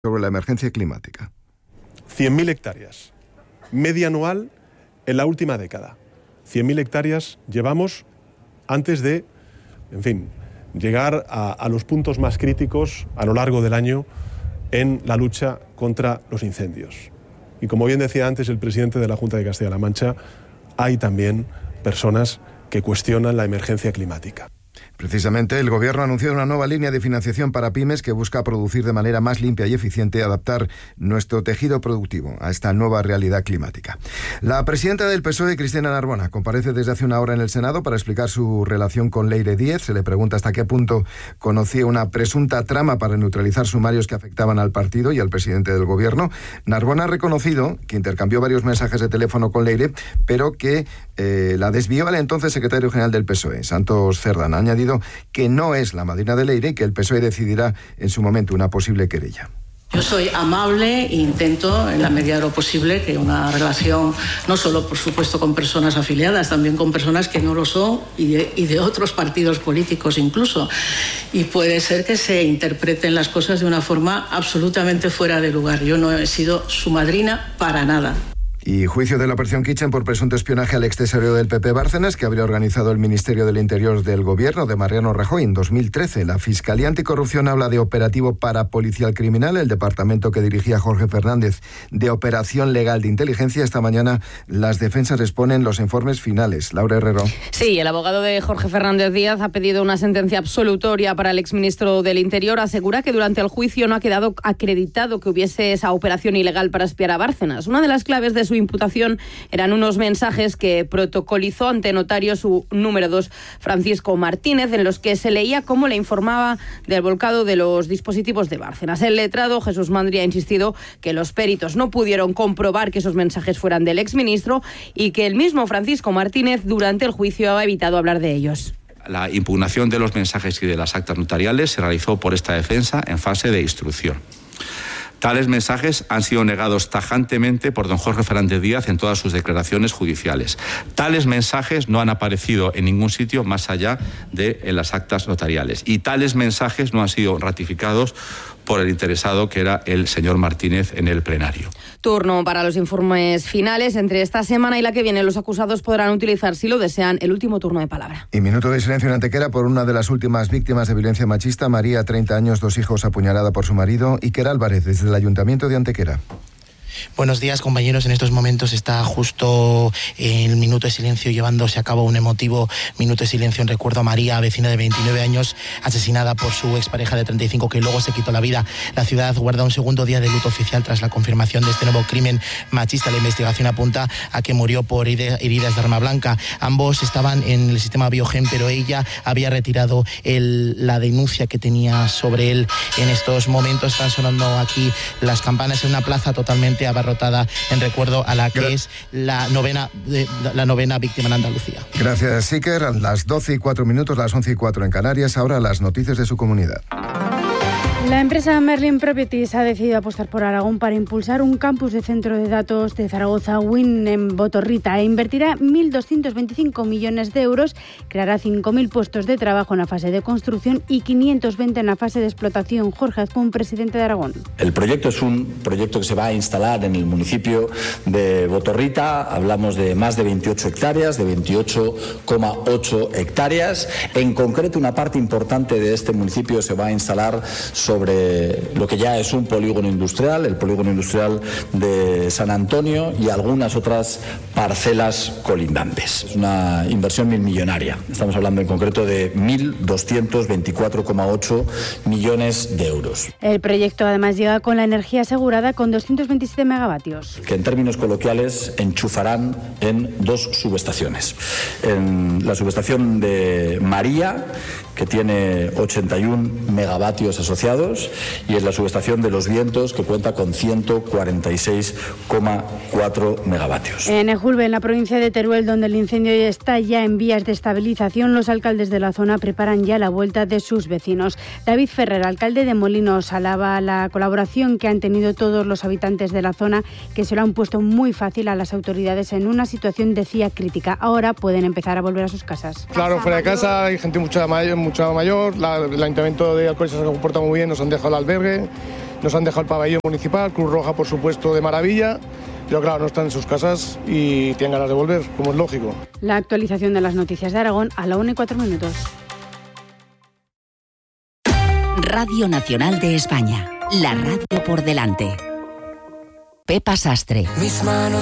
sobre la emergencia climática. 100.000 hectáreas, media anual en la última década. 100.000 hectáreas llevamos antes de, llegar a los puntos más críticos a lo largo del año en la lucha contra los incendios. Y como bien decía antes el presidente de la Junta de Castilla-La Mancha, hay también personas que cuestionan la emergencia climática. Precisamente, el Gobierno ha anunciado una nueva línea de financiación para pymes que busca producir de manera más limpia y eficiente y adaptar nuestro tejido productivo a esta nueva realidad climática. La presidenta del PSOE, Cristina Narbona, comparece desde hace una hora en el Senado para explicar su relación con Leire Díez. Se le pregunta hasta qué punto conocía una presunta trama para neutralizar sumarios que afectaban al partido y al presidente del Gobierno. Narbona ha reconocido que intercambió varios mensajes de teléfono con Leire, pero que la desvió el entonces secretario general del PSOE, Santos Cerdán. Ha añadido que no es la madrina de Leire y que el PSOE decidirá en su momento una posible querella. Yo soy amable e intento, en la medida de lo posible, que una relación, no solo, por supuesto, con personas afiliadas, también con personas que no lo son y de otros partidos políticos incluso. Y puede ser que se interpreten las cosas de una forma absolutamente fuera de lugar. Yo no he sido su madrina para nada. Y juicio de la operación Kitchen por presunto espionaje al extesorero del PP Bárcenas, que habría organizado el Ministerio del Interior del Gobierno de Mariano Rajoy en 2013. La Fiscalía Anticorrupción habla de operativo parapolicial criminal. El departamento que dirigía Jorge Fernández de operación legal de inteligencia. Esta mañana las defensas exponen los informes finales. Laura Herrero. Sí, el abogado de Jorge Fernández Díaz ha pedido una sentencia absolutoria para el exministro del Interior. Asegura que durante el juicio no ha quedado acreditado que hubiese esa operación ilegal para espiar a Bárcenas. Una de las claves de su imputación eran unos mensajes que protocolizó ante notario su número 2, Francisco Martínez, en los que se leía cómo le informaba del volcado de los dispositivos de Bárcenas. El letrado Jesús Mandri ha insistido que los peritos no pudieron comprobar que esos mensajes fueran del exministro y que el mismo Francisco Martínez durante el juicio ha evitado hablar de ellos. La impugnación de los mensajes y de las actas notariales se realizó por esta defensa en fase de instrucción. Tales mensajes han sido negados tajantemente por don Jorge Fernández Díaz en todas sus declaraciones judiciales. Tales mensajes no han aparecido en ningún sitio más allá de en las actas notariales. Y tales mensajes no han sido ratificados por el interesado, que era el señor Martínez, en el plenario. Turno para los informes finales. Entre esta semana y la que viene, los acusados podrán utilizar, si lo desean, el último turno de palabra. Y minuto de silencio en Antequera por una de las últimas víctimas de violencia machista. María, 30 años, 2 hijos, apuñalada por su marido. Iker Álvarez, desde el Ayuntamiento de Antequera. Buenos días, compañeros. En estos momentos está justo el minuto de silencio llevándose a cabo un emotivo minuto de silencio en recuerdo a María, vecina de 29 años, asesinada por su expareja de 35, que luego se quitó la vida. La ciudad guarda un segundo día de luto oficial tras la confirmación de este nuevo crimen machista. La investigación apunta a que murió por heridas de arma blanca. Ambos estaban en el sistema Biogen, pero ella había retirado la denuncia que tenía sobre él. En estos momentos están sonando aquí las campanas en una plaza totalmente abarrotada en recuerdo a la que es la novena víctima en Andalucía. Gracias, Iker. A las 12:04, las 11:04 en Canarias. Ahora las noticias de su comunidad. La empresa Merlin Properties ha decidido apostar por Aragón para impulsar un campus de centro de datos de Zaragoza, WIN, en Botorrita, e invertirá 1.225 millones de euros, creará 5.000 puestos de trabajo en la fase de construcción y 520 en la fase de explotación. Jorge Azcún, presidente de Aragón. El proyecto es un proyecto que se va a instalar en el municipio de Botorrita. Hablamos de más de 28 hectáreas, de 28,8 hectáreas. En concreto, una parte importante de este municipio se va a instalar sobre lo que ya es un polígono industrial, el polígono industrial de San Antonio, y algunas otras parcelas colindantes. Es una inversión millonaria. Estamos hablando en concreto de 1.224,8 millones de euros. El proyecto además llega con la energía asegurada con 227 megavatios. Que en términos coloquiales enchufarán en 2 subestaciones. En la subestación de María, que tiene 81 megavatios asociados, y en la subestación de Los Vientos, que cuenta con 146,4 megavatios. En Ejulbe, en la provincia de Teruel, donde el incendio está ya en vías de estabilización, los alcaldes de la zona preparan ya la vuelta de sus vecinos. David Ferrer, alcalde de Molinos, alaba la colaboración que han tenido todos los habitantes de la zona, que se lo han puesto muy fácil a las autoridades en una situación, decía, crítica. Ahora pueden empezar a volver a sus casas. Claro, fuera de casa hay gente mucho mayor, el Ayuntamiento de Alcobendas se ha comportado muy bien, nos han dejado el albergue Nos han dejado el pabellón municipal, Cruz Roja por supuesto de maravilla, pero claro, no están en sus casas y tienen ganas de volver, como es lógico. La actualización de las noticias de Aragón a la 1:04. Radio Nacional de España, la radio por delante. Pepa Sastre. Mis manos